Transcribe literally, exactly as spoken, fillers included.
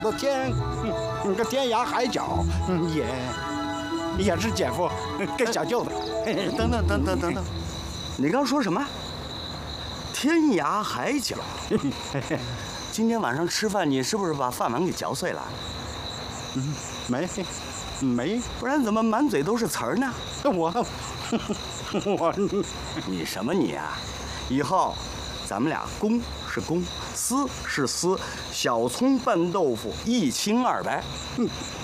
的天，嗯，个天涯海角，嗯，也也是姐夫跟小舅子。 等等等等等等，你刚说什么？天涯海角。今天晚上吃饭，你是不是把饭碗给嚼碎了？ 嗯，没，没， 不然怎么满嘴都是词儿呢？ 我，我， 你什么你啊？以后，咱们俩公是公，私是私，小葱拌豆腐一清二白。嗯。